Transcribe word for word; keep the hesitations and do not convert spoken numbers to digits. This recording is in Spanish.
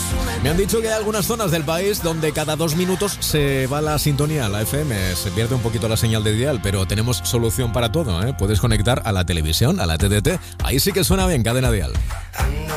Me han dicho que hay algunas zonas del país donde cada dos minutos se va la sintonía, la F M, se pierde un poquito la señal de dial, pero tenemos solución para todo, ¿eh? Puedes conectar a la televisión, a la T D T, ahí sí que suena bien, cadena dial. Ando